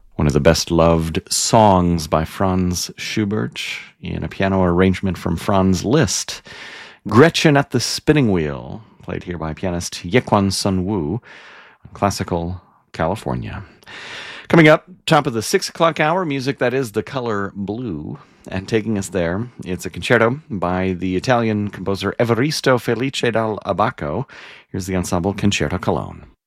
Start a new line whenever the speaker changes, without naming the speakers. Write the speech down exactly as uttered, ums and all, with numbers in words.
One of the best-loved songs by Franz Schubert in a piano arrangement from Franz Liszt. Gretchen at the Spinning Wheel, played here by pianist Yequan Sun Wu, Classical California. Coming up, top of the six o'clock hour, music that is the color blue. And taking us there, it's a concerto by the Italian composer Evaristo Felice dal Abaco. Here's the ensemble Concerto Cologne.